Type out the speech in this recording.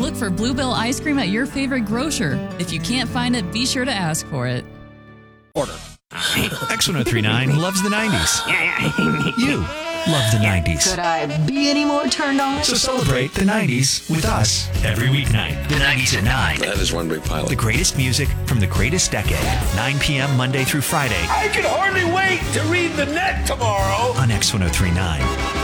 Look for Bluebell ice cream at your favorite grocer. If you can't find it, be sure to ask for it. Order. X1039 loves the 90s. You love the 90s. Could I be any more turned on? So celebrate the 90s with us every weeknight. The 90s at 9. That is one big pile. The greatest music from the greatest decade. 9 p.m. Monday through Friday I can hardly wait to read the net tomorrow. on X1039.